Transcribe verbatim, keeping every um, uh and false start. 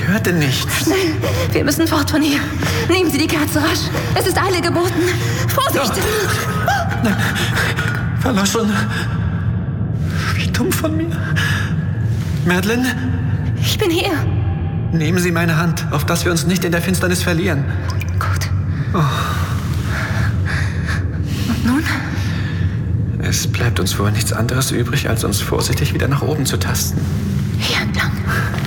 hörte nichts. Schnell, wir müssen fort von hier. Nehmen Sie die Kerze rasch. Es ist Eile geboten. Vorsicht! Ja. Nein, verloschen. Wie dumm von mir. Madeleine? Ich bin hier. Nehmen Sie meine Hand, auf dass wir uns nicht in der Finsternis verlieren. Gut. Oh. Und nun? Es bleibt uns wohl nichts anderes übrig, als uns vorsichtig wieder nach oben zu tasten. Hier entlang.